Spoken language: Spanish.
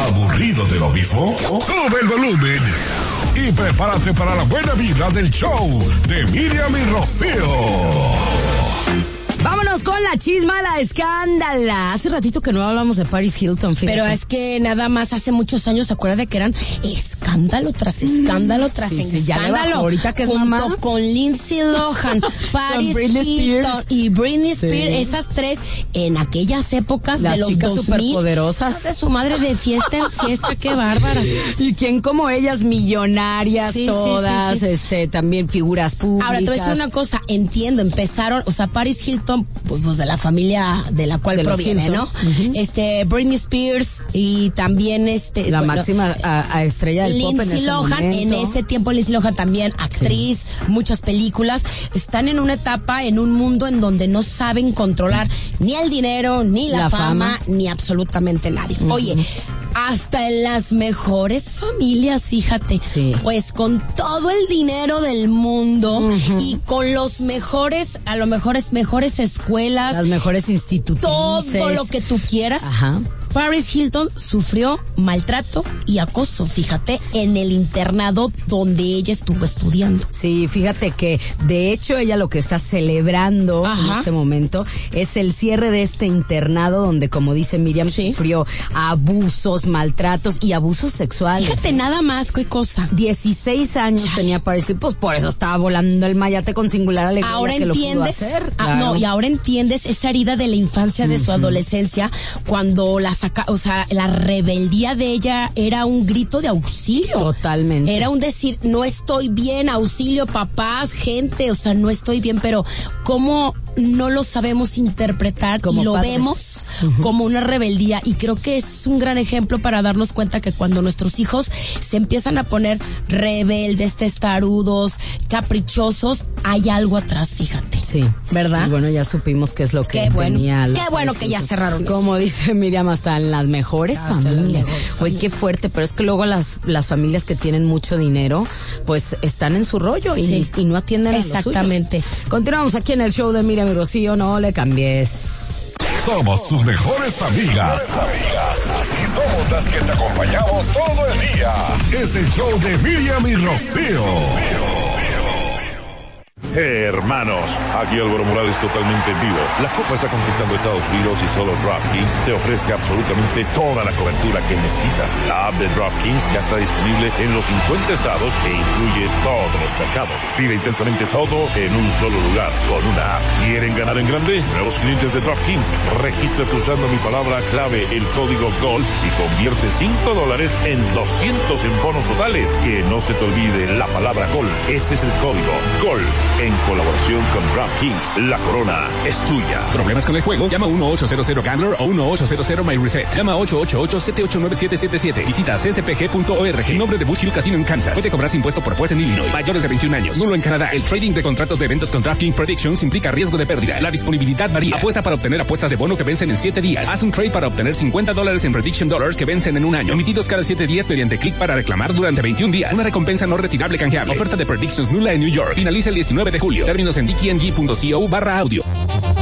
¿Aburrido de lo mismo? Sube el volumen y prepárate para la buena vibra del show de Miriam y Rocío. Vámonos con la chisma, la escándala. Hace ratito que no hablamos de Paris Hilton, fíjate. Pero es que nada más hace muchos años, ¿se acuerda de que eran escándalo tras escándalo tras escándalo? Ya le bajó, ahorita que es mamá. Junto con Lindsay Lohan, Paris Hilton y Britney Spears, esas tres en aquellas épocas las de los chicas 2000. superpoderosas. De su madre de fiesta en fiesta, qué bárbaras. Y quién como ellas, millonarias todas, sí. También figuras públicas. Ahora te voy a decir una cosa, entiendo, empezaron, o sea, Paris Hilton, pues de la familia de la cual proviene, ¿no? Uh-huh. Britney Spears y también la máxima estrella del pop en ese Lohan, momento. en ese tiempo Lindsay Lohan también actriz, muchas películas, están en una etapa, en un mundo en donde no saben controlar ni el dinero, ni la fama, ni absolutamente nadie. Uh-huh. Oye, hasta en las mejores familias, fíjate, pues con todo el dinero del mundo y con los mejores, a lo mejores escuelas, las mejores institutos, todo lo que tú quieras. Ajá. Paris Hilton sufrió maltrato y acoso, fíjate, en el internado donde ella estuvo estudiando. Sí, fíjate que de hecho ella lo que está celebrando en este momento es el cierre de este internado donde, como dice Miriam, sufrió abusos, maltratos y abusos sexuales. Fíjate nada más, qué cosa. 16 años tenía Paris Hilton, pues por eso estaba volando el mayate con singular alegría. Ahora que entiendes, lo pudo hacer. Claro. No, y ahora entiendes esa herida de la infancia, de su adolescencia, cuando la rebeldía de ella era un grito de auxilio. Totalmente. Era un decir, no estoy bien, auxilio, papás, gente, o sea, no estoy bien, pero ¿cómo no lo sabemos interpretar como y lo padres vemos como una rebeldía? Y creo que es un gran ejemplo para darnos cuenta que cuando nuestros hijos se empiezan a poner rebeldes, testarudos, caprichosos, hay algo atrás, fíjate. Sí. ¿Verdad? Y bueno, ya supimos qué es lo que tenía. Qué bueno que ya cerraron. Como dice Miriam, hasta en las mejores familias. Oye, qué fuerte, pero es que luego las familias que tienen mucho dinero, pues están en su rollo y no atienden a los suyos. Exactamente. Continuamos aquí en el show de Miriam y Rocío, no le cambies. Somos tus mejores amigas. Y somos las que te acompañamos todo el día. Es el show de Miriam y Rocío. Hermanos, aquí Álvaro Morales totalmente en vivo. La Copa está conquistando Estados Unidos y solo DraftKings te ofrece absolutamente toda la cobertura que necesitas. La app de DraftKings ya está disponible en los 50 estados e incluye todos los mercados. Vive intensamente todo en un solo lugar con una app. ¿Quieren ganar en grande? Nuevos clientes de DraftKings, regístrate usando mi palabra clave, el código GOL, y convierte $5 en 200 en bonos totales. Que no se te olvide la palabra GOL. Ese es el código GOL. En colaboración con DraftKings, la corona es tuya. ¿Problemas con el juego? Llama 1-800-GAMBLER o 1-800-MyReset. Llama 888-789-777. Visita cspg.org. En nombre de Bush Hill Casino en Kansas. Puede cobrarse impuesto por juez en Illinois. Mayores de 21 años. Nulo en Canadá. El trading de contratos de eventos con DraftKings Predictions implica riesgo de pérdida. La disponibilidad varía. Apuesta para obtener apuestas de bono que vencen en 7 días. Haz un trade para obtener $50 en Prediction Dollars que vencen en un año. Emitidos cada 7 días mediante clic para reclamar durante 21 días. Una recompensa no retirable canjeable. Oferta de Predictions nula en New York. Finaliza el 19 de julio. Términos en dkng.co/audio.